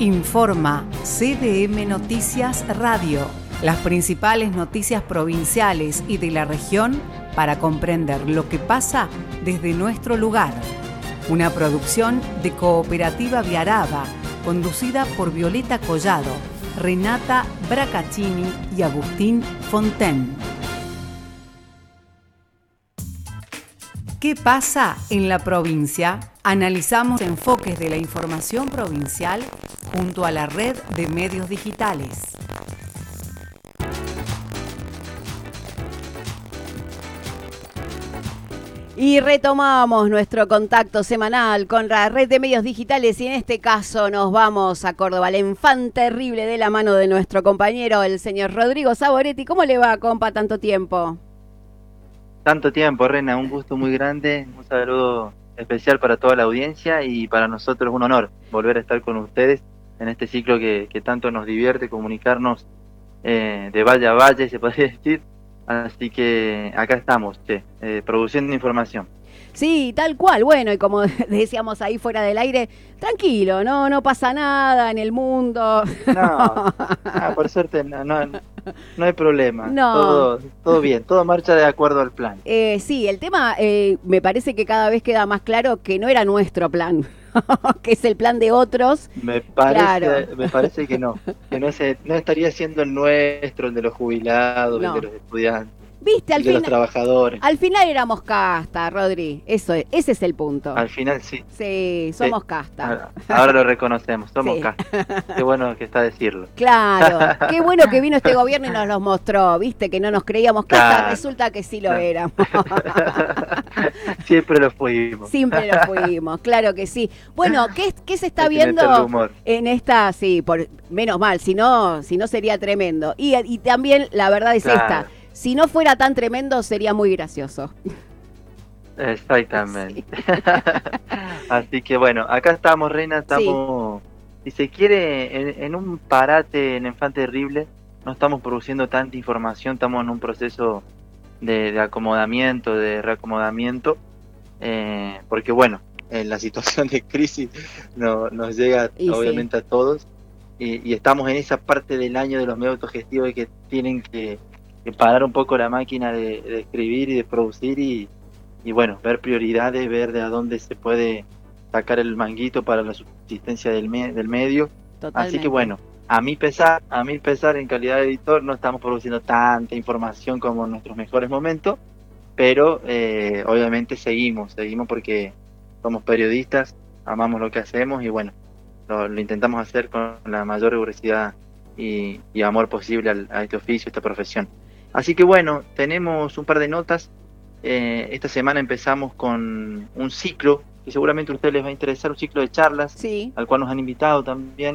Informa CDM Noticias Radio. Las principales noticias provinciales y de la región para comprender lo que pasa desde nuestro lugar. Una producción de Cooperativa Viaraba, conducida por Violeta Collado, Renata Bracaccini y Agustín Fonten. ¿Qué pasa en la provincia? Analizamos enfoques de la información provincial junto a la red de medios digitales. Y retomamos nuestro contacto semanal con la red de medios digitales y en este caso nos vamos a Córdoba, al Infante Terrible, de la mano de nuestro compañero, el señor Rodrigo Saboretti. ¿Cómo le va, compa, tanto tiempo? Tanto tiempo, Rena, un gusto muy grande, un saludo especial para toda la audiencia y para nosotros es un honor volver a estar con ustedes en este ciclo que tanto nos divierte, comunicarnos de valle a valle, se podría decir. Así que acá estamos, produciendo información. Sí, tal cual. Bueno, y como decíamos ahí fuera del aire, tranquilo, no pasa nada en el mundo. No, por suerte no hay problema. No. Todo bien, todo marcha de acuerdo al plan. Sí, el tema me parece que cada vez queda más claro que no era nuestro plan, que es el plan de otros. Me parece que no estaría siendo el nuestro, el de los jubilados, No. el de los estudiantes. ¿Viste? De los trabajadores. Al final éramos casta, Rodri. Ese es el punto. Al final sí. Sí, somos casta. Ahora lo reconocemos, somos Sí. casta. Qué bueno que está decirlo. Claro, qué bueno que vino este gobierno y nos los mostró, ¿viste? Que no nos creíamos casta, Claro. resulta que sí lo Claro. éramos. Siempre lo fuimos. Siempre lo fuimos, claro que sí. Bueno, ¿qué se está Hay que meterle viendo humor. en esta? Sí, menos mal, si no sería tremendo. Y también la verdad es Claro. esta, si no fuera tan tremendo sería muy gracioso. Exactamente. Así que bueno, acá estamos, Reina, estamos, si se quiere, en un parate en Infante Terrible. No estamos produciendo tanta información, estamos en un proceso de acomodamiento, de reacomodamiento, porque bueno, la situación de crisis nos llega obviamente a todos, y estamos en esa parte del año de los medios autogestivos que tienen que parar un poco la máquina de escribir y de producir y bueno, ver prioridades, ver de a dónde se puede sacar el manguito para la subsistencia del medio. Totalmente. Así que bueno, a mi pesar, en calidad de editor, no estamos produciendo tanta información como en nuestros mejores momentos, pero obviamente seguimos porque somos periodistas, amamos lo que hacemos y bueno, lo intentamos hacer con la mayor rigurosidad y amor posible a este oficio, a esta profesión. Así que bueno, tenemos un par de notas. Esta semana empezamos con un ciclo que seguramente a ustedes les va a interesar, un ciclo de charlas, Sí. al cual nos han invitado también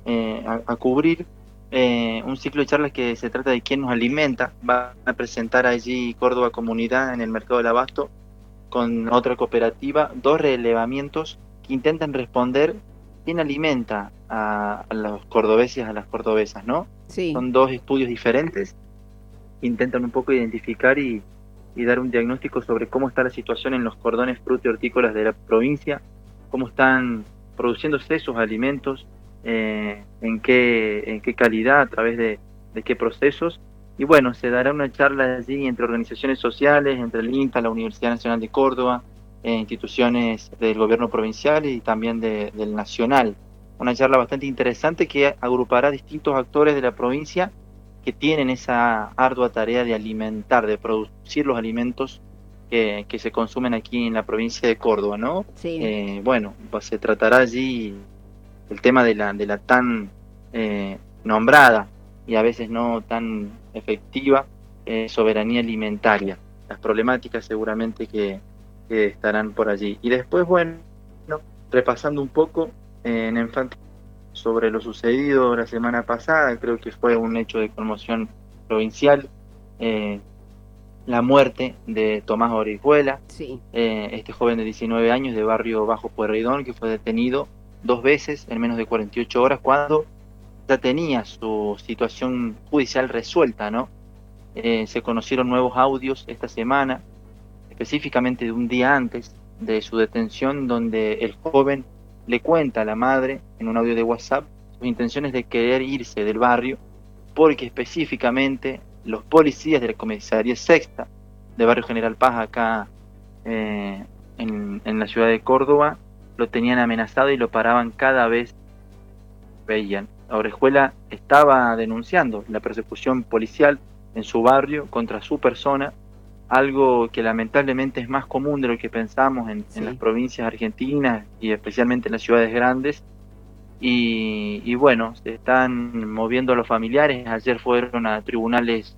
a cubrir. Un ciclo de charlas que se trata de quién nos alimenta. Va a presentar allí Córdoba Comunidad en el Mercado del Abasto con otra cooperativa, 2 relevamientos que intentan responder quién alimenta a los cordobeses y a las cordobesas, ¿no? Sí. Son 2 estudios diferentes, intentan un poco identificar y dar un diagnóstico sobre cómo está la situación en los cordones fruto-hortícolas de la provincia, cómo están produciéndose esos alimentos, en qué calidad, a través de qué procesos. Y bueno, se dará una charla allí entre organizaciones sociales, entre el INTA, la Universidad Nacional de Córdoba, instituciones del gobierno provincial y también del nacional. Una charla bastante interesante que agrupará distintos actores de la provincia que tienen esa ardua tarea de alimentar, de producir los alimentos que se consumen aquí en la provincia de Córdoba, ¿no? Sí. Bueno, pues se tratará allí el tema de la tan nombrada y a veces no tan efectiva soberanía alimentaria, las problemáticas seguramente que estarán por allí. Y después, bueno, repasando un poco en Infante sobre lo sucedido la semana pasada, creo que fue un hecho de conmoción provincial, la muerte de Tomás Orihuela, Sí. este joven de 19 años de barrio Bajo Pueyrredón, que fue detenido 2 veces en menos de 48 horas cuando ya tenía su situación judicial resuelta, ¿no? Se conocieron nuevos audios esta semana, específicamente de un día antes de su detención, donde el joven le cuenta a la madre en un audio de WhatsApp sus intenciones de querer irse del barrio, porque específicamente los policías de la comisaría sexta de Barrio General Paz, acá en la ciudad de Córdoba, lo tenían amenazado y lo paraban cada vez que veían. La Orejuela estaba denunciando la persecución policial en su barrio contra su persona, algo que lamentablemente es más común de lo que pensamos en las provincias argentinas y especialmente en las ciudades grandes. Y bueno, se están moviendo los familiares. Ayer fueron a tribunales,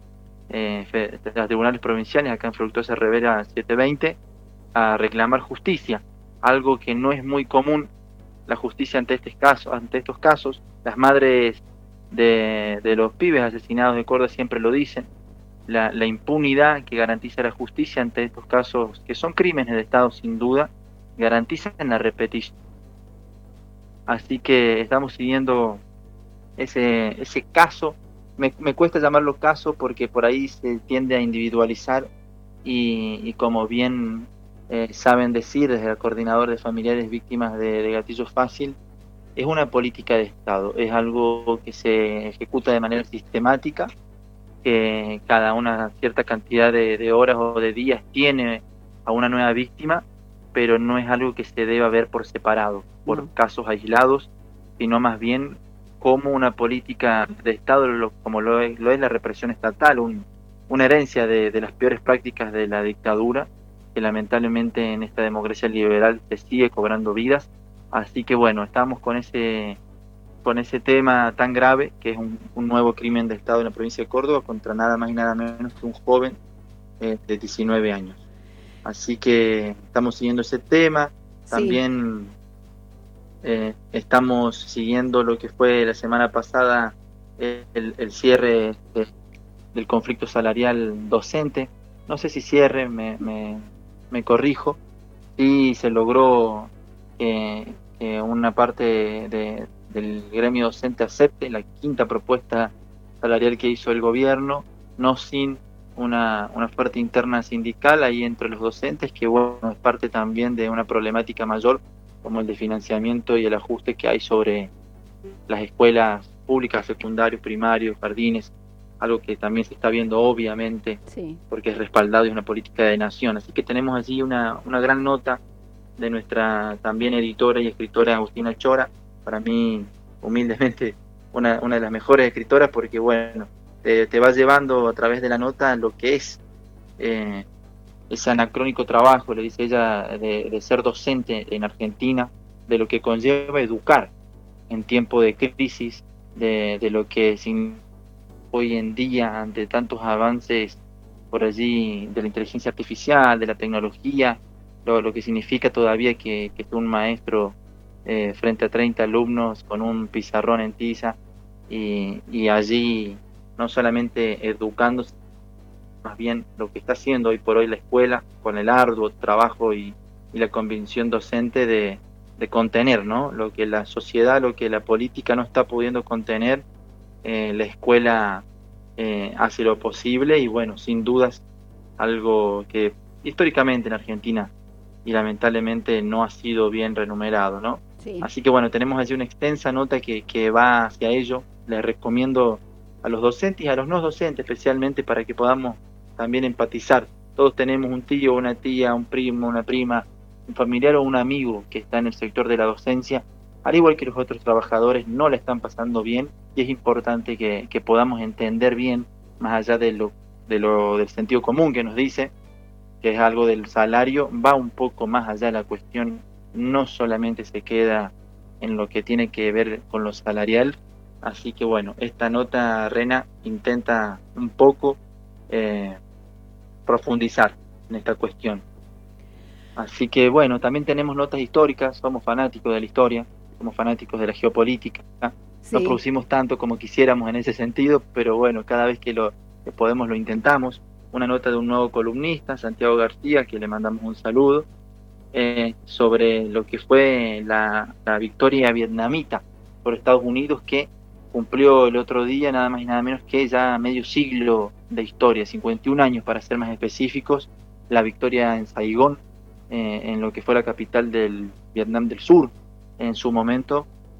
a tribunales provinciales acá en Fructuosa Rivera 720 a reclamar justicia, algo que no es muy común, la justicia ante estos casos. Las madres de los pibes asesinados de Córdoba siempre lo dicen, la impunidad que garantiza la justicia ante estos casos, que son crímenes de Estado sin duda, garantizan la repetición. Así que estamos siguiendo ese caso. Me cuesta llamarlo caso porque por ahí se tiende a individualizar y como bien saben decir desde el coordinador de familiares víctimas de gatillo fácil, es una política de Estado, es algo que se ejecuta de manera sistemática, que cada una cierta cantidad de horas o de días tiene a una nueva víctima, pero no es algo que se deba ver por separado, por casos aislados, sino más bien como una política de Estado, como lo es la represión estatal, una herencia de las peores prácticas de la dictadura, que lamentablemente en esta democracia liberal se sigue cobrando vidas. Así que bueno, estamos con ese tema tan grave, que es un nuevo crimen de Estado en la provincia de Córdoba contra nada más y nada menos que un joven de 19 años. Así que estamos siguiendo ese tema. También estamos siguiendo lo que fue la semana pasada el cierre del conflicto salarial docente. No sé si cierre, me corrijo. Sí se logró que una parte del gremio docente acepte la quinta propuesta salarial que hizo el gobierno, no sin una fuerte interna sindical ahí entre los docentes, que bueno, es parte también de una problemática mayor como el de financiamiento y el ajuste que hay sobre las escuelas públicas, secundarios, primarios, jardines, algo que también se está viendo obviamente, porque es respaldado y es una política de nación. Así que tenemos allí una gran nota de nuestra también editora y escritora Agustina Chora, para mí humildemente una de las mejores escritoras, porque bueno, te va llevando a través de la nota lo que es ese anacrónico trabajo, le dice ella, de ser docente en Argentina, de lo que conlleva educar en tiempo de crisis, de lo que hoy en día, ante tantos avances por allí de la inteligencia artificial, de la tecnología, lo que significa todavía que es un maestro frente a 30 alumnos con un pizarrón en tiza y allí no solamente educándose, más bien lo que está haciendo hoy por hoy la escuela con el arduo trabajo y la convicción docente de contener, ¿no? Lo que la sociedad, lo que la política no está pudiendo contener, la escuela hace lo posible y bueno, sin dudas algo que históricamente en Argentina y lamentablemente no ha sido bien remunerado, ¿no? Sí. Así que bueno, tenemos allí una extensa nota que va hacia ello. Les recomiendo a los docentes y a los no docentes especialmente para que podamos también empatizar. Todos tenemos un tío, una tía, un primo, una prima, un familiar o un amigo que está en el sector de la docencia, al igual que los otros trabajadores, no la están pasando bien y es importante que podamos entender bien, más allá del sentido común que nos dice, que es algo del salario, va un poco más allá de la cuestión, no solamente se queda en lo que tiene que ver con lo salarial. Así que bueno, esta nota, Rena, intenta un poco profundizar en esta cuestión. Así que bueno, también tenemos notas históricas, somos fanáticos de la historia, somos fanáticos de la geopolítica, no producimos tanto como quisiéramos en ese sentido, pero bueno, cada vez que podemos lo intentamos. Una nota de un nuevo columnista, Santiago García, que le mandamos un saludo, sobre lo que fue la victoria vietnamita por Estados Unidos, que cumplió el otro día nada más y nada menos que ya medio siglo de historia, 51 años para ser más específicos, la victoria en Saigón, en lo que fue la capital del Vietnam del Sur en su momento,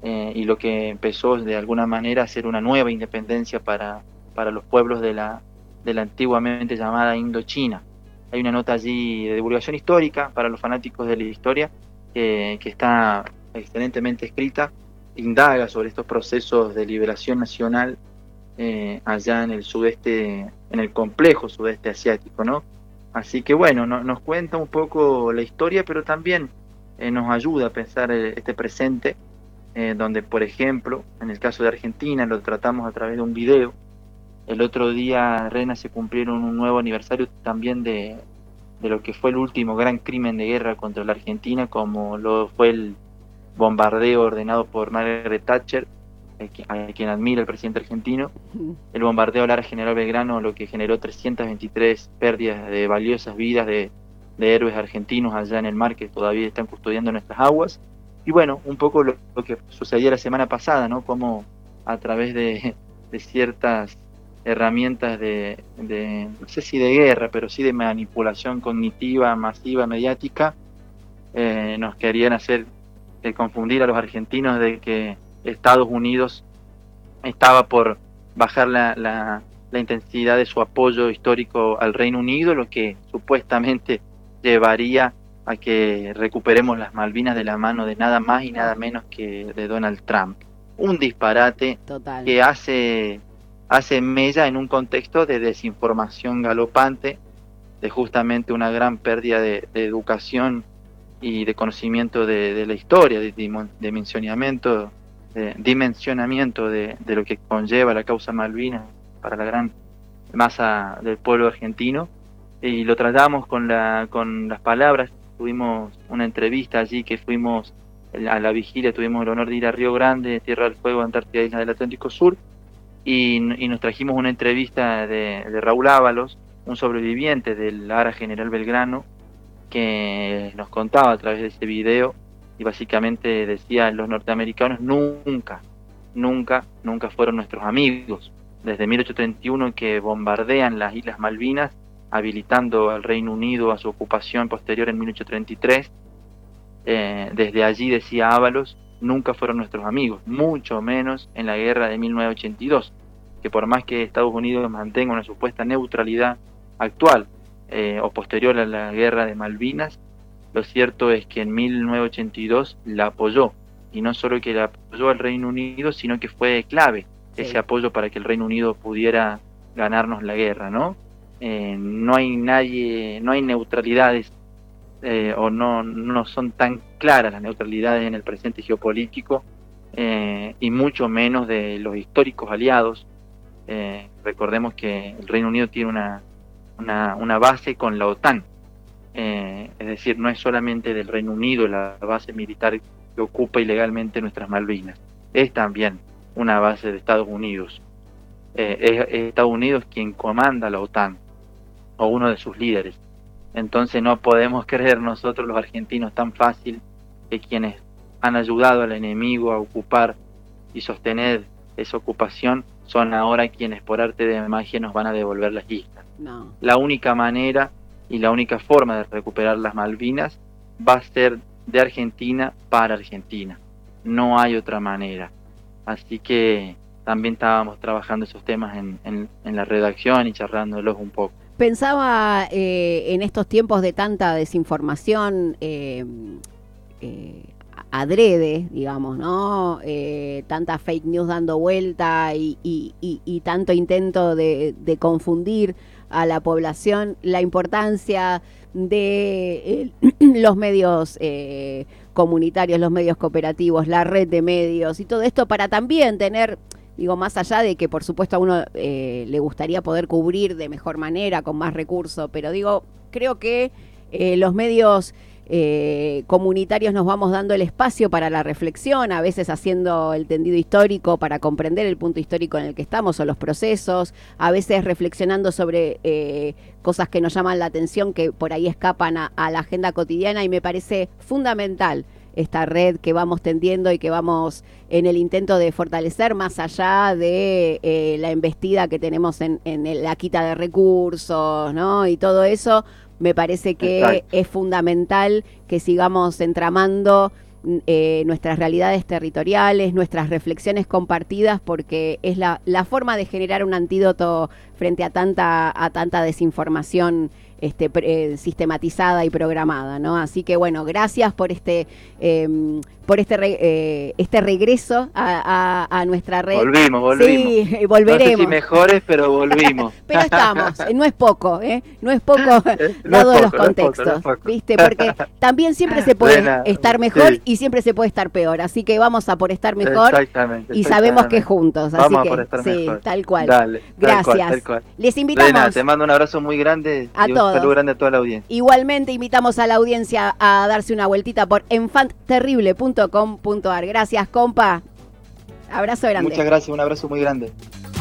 y lo que empezó de alguna manera a ser una nueva independencia para los pueblos de la antiguamente llamada Indochina. Hay una nota allí de divulgación histórica para los fanáticos de la historia que está excelentemente escrita, indaga sobre estos procesos de liberación nacional allá en el sudeste, en el complejo sudeste asiático, ¿no? Así que bueno, nos cuenta un poco la historia, pero también nos ayuda a pensar este presente, donde, por ejemplo, en el caso de Argentina, lo tratamos a través de un video. El otro día, Rena, se cumplieron un nuevo aniversario también de lo que fue el último gran crimen de guerra contra la Argentina, como lo fue el bombardeo ordenado por Margaret Thatcher, a quien admira el presidente argentino. El bombardeo a Lara General Belgrano, lo que generó 323 pérdidas de valiosas vidas de héroes argentinos allá en el mar, que todavía están custodiando nuestras aguas. Y bueno, un poco lo que sucedió la semana pasada, ¿no? Como a través de ciertas herramientas no sé si de guerra, pero sí de manipulación cognitiva, masiva, mediática, nos querían hacer confundir a los argentinos de que Estados Unidos estaba por bajar la intensidad de su apoyo histórico al Reino Unido, lo que supuestamente llevaría a que recuperemos las Malvinas de la mano de nada más y nada menos que de Donald Trump. Un disparate total, que hace mella en un contexto de desinformación galopante, de justamente una gran pérdida de educación y de conocimiento de la historia, de dimensionamiento de lo que conlleva la causa Malvinas para la gran masa del pueblo argentino, y lo tratamos con las palabras. Tuvimos una entrevista allí que fuimos a la vigilia, tuvimos el honor de ir a Río Grande, Tierra del Fuego, Antártida, Isla del Atlántico Sur, y nos trajimos una entrevista de Raúl Ábalos, un sobreviviente del Lara General Belgrano, que nos contaba a través de ese video, y básicamente decía: los norteamericanos nunca fueron nuestros amigos. Desde 1831 que bombardean las Islas Malvinas, habilitando al Reino Unido a su ocupación posterior en 1833, desde allí, decía Ábalos, nunca fueron nuestros amigos, mucho menos en la guerra de 1982, que por más que Estados Unidos mantenga una supuesta neutralidad actual o posterior a la guerra de Malvinas, lo cierto es que en 1982 la apoyó, y no solo que la apoyó al Reino Unido, sino que fue clave ese apoyo para que el Reino Unido pudiera ganarnos la guerra, ¿no? No hay neutralidades, o no son tan claras las neutralidades en el presente geopolítico, y mucho menos de los históricos aliados. Recordemos que el Reino Unido tiene una base con la OTAN, es decir, no es solamente del Reino Unido la base militar que ocupa ilegalmente nuestras Malvinas, es también una base de Estados Unidos. Es Estados Unidos quien comanda la OTAN, o uno de sus líderes. Entonces no podemos creer nosotros los argentinos tan fácil que quienes han ayudado al enemigo a ocupar y sostener esa ocupación son ahora quienes por arte de magia nos van a devolver las islas. No. La única manera y la única forma de recuperar las Malvinas va a ser de Argentina para Argentina. No hay otra manera. Así que también estábamos trabajando esos temas en la redacción y charlándolos un poco. Pensaba en estos tiempos de tanta desinformación adrede, digamos, ¿no? Tanta fake news dando vuelta y tanto intento de confundir a la población, la importancia de los medios comunitarios, los medios cooperativos, la red de medios y todo esto para también tener, digo, más allá de que por supuesto a uno le gustaría poder cubrir de mejor manera, con más recursos, pero digo, creo que los medios comunitarios nos vamos dando el espacio para la reflexión, a veces haciendo el tendido histórico para comprender el punto histórico en el que estamos o los procesos, a veces reflexionando sobre cosas que nos llaman la atención, que por ahí escapan a la agenda cotidiana, y me parece fundamental esta red que vamos tendiendo y que vamos en el intento de fortalecer más allá de la embestida que tenemos en la quita de recursos, ¿no? Y todo eso, me parece que es fundamental que sigamos entramando nuestras realidades territoriales, nuestras reflexiones compartidas, porque es la forma de generar un antídoto frente a tanta desinformación sistematizada y programada, ¿no? Así que bueno, gracias por este regreso a nuestra red. Volvimos. Sí, volveremos. No sé si mejores, pero volvimos. Pero estamos, no es poco, no es poco dado los contextos, ¿viste? Porque también siempre se puede estar mejor y siempre se puede estar peor, así que vamos a por estar mejor y sabemos que juntos, así vamos que a por estar sí, mejor. tal cual. Dale, gracias. Tal cual. Les invitamos. Te mando un abrazo muy grande a y todos. un saludo grande a toda la audiencia. Igualmente invitamos a la audiencia a darse una vueltita por enfantterrible.com.ar. Gracias, compa. Abrazo grande. Muchas gracias, un abrazo muy grande.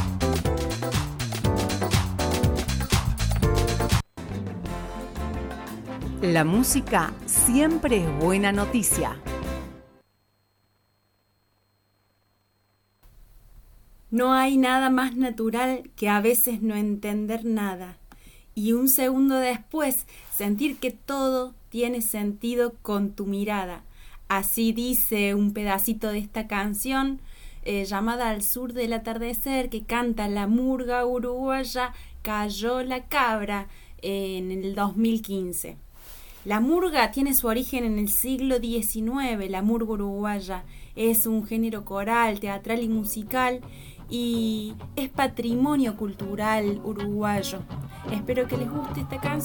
La música siempre es buena noticia. No hay nada más natural que a veces no entender nada y un segundo después sentir que todo tiene sentido con tu mirada. Así dice un pedacito de esta canción llamada Al sur del atardecer, que canta la murga uruguaya Cayó la cabra en el 2015. La murga tiene su origen en el siglo XIX. La murga uruguaya es un género coral, teatral y musical y es patrimonio cultural uruguayo. Espero que les guste esta canción.